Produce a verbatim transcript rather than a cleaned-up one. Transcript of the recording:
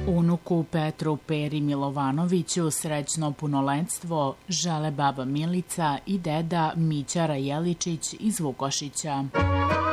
Unuku Petru Peri Milovanoviću srećno punoletstvo žele baba Milica i deda Mića Rajeličić iz Vukošića.